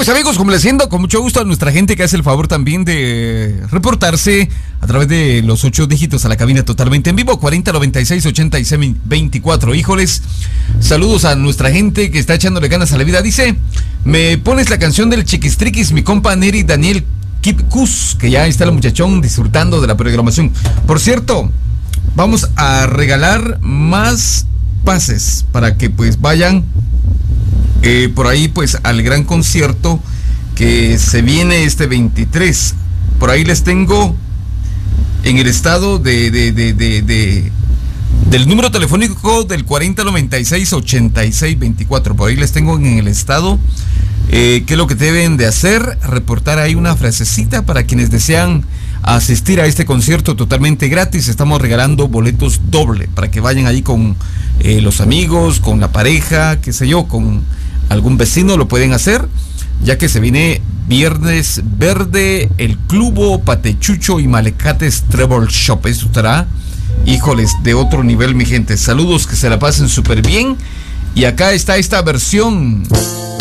mis amigos, complaciendo con mucho gusto a nuestra gente que hace el favor también de reportarse a través de los 8 dígitos a la cabina totalmente en vivo, 4096-8624. Híjoles, saludos a nuestra gente que está echándole ganas a la vida. Dice, me pones la canción del Chiquistriquis, mi compa Neri Daniel Kipkus, que ya está el muchachón disfrutando de la programación. Por cierto, vamos a regalar más pases para que pues vayan por ahí pues al gran concierto que se viene este 23. Por ahí les tengo en el estado del número telefónico del 4096-8624. Por ahí les tengo en el estado qué es lo que deben de hacer, reportar ahí una frasecita para quienes desean asistir a este concierto totalmente gratis. Estamos regalando boletos doble para que vayan ahí con los amigos, con la pareja, qué sé yo, con algún vecino, lo pueden hacer, ya que se viene Viernes Verde, el Clubo, Patechucho y Malecates Treble Shop. Eso estará, híjoles, de otro nivel, mi gente. Saludos, que se la pasen súper bien. Y acá está esta versión